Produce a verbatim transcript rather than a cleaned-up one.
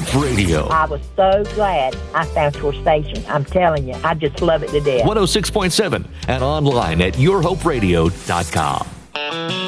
Radio. I was so glad I found your station. I'm telling you, I just love it to death. one oh six point seven and online at your hope radio dot com.